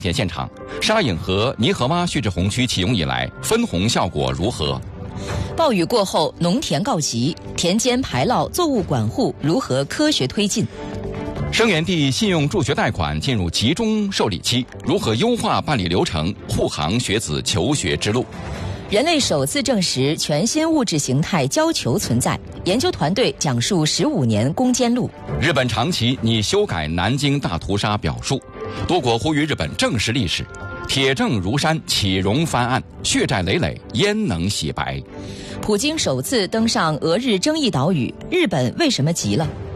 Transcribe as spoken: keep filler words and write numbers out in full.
田现场，沙影河泥河洼蓄滞洪区启用以来，分洪效果如何？ 暴雨过后，农田告急，田间排涝作物管护如何科学推进？ 生源地信用助学贷款进入集中受理期，如何优化办理流程，护航学子求学之路？ 人类首次证实全新物质形态胶球存在，研究团队讲述十五年攻坚路。 日本长崎拟修改南京大屠杀表述，多国呼吁日本正视历史。铁证如山，启容翻案，血债累累，焉能洗白？ 普京首次登上俄日争议岛屿，日本为什么急了？